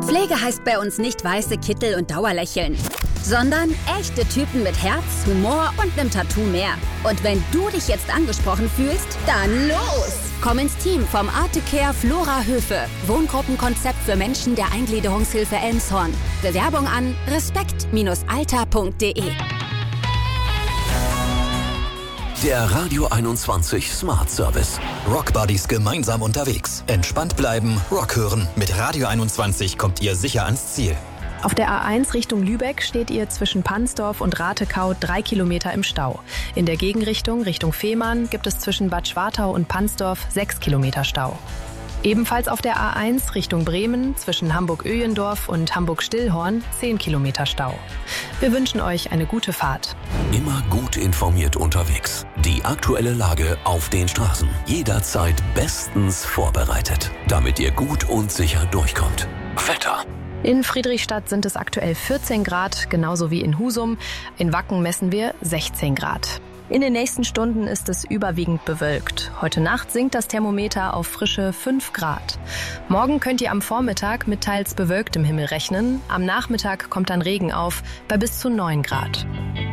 Pflege heißt bei uns nicht weiße Kittel und Dauerlächeln, sondern echte Typen mit Herz, Humor und einem Tattoo mehr. Und wenn du dich jetzt angesprochen fühlst, dann los! Komm ins Team vom Artecare Flora Höfe. Wohngruppenkonzept für Menschen der Eingliederungshilfe Elmshorn. Bewerbung an respekt-alter.de. Der Radio 21 Smart Service. Rockbuddies gemeinsam unterwegs. Entspannt bleiben, Rock hören. Mit Radio 21 kommt ihr sicher ans Ziel. Auf der A1 Richtung Lübeck steht ihr zwischen Pansdorf und Ratekau 3 Kilometer im Stau. In der Gegenrichtung Richtung Fehmarn gibt es zwischen Bad Schwartau und Pansdorf 6 Kilometer Stau. Ebenfalls auf der A1 Richtung Bremen zwischen Hamburg-Öhlendorf und Hamburg-Stillhorn 10 Kilometer Stau. Wir wünschen euch eine gute Fahrt. Immer gut informiert unterwegs. Die aktuelle Lage auf den Straßen. Jederzeit bestens vorbereitet, damit ihr gut und sicher durchkommt. Wetter. In Friedrichstadt sind es aktuell 14 Grad, genauso wie in Husum. In Wacken messen wir 16 Grad. In den nächsten Stunden ist es überwiegend bewölkt. Heute Nacht sinkt das Thermometer auf frische 5 Grad. Morgen könnt ihr am Vormittag mit teils bewölktem Himmel rechnen. Am Nachmittag kommt dann Regen auf bei bis zu 9 Grad.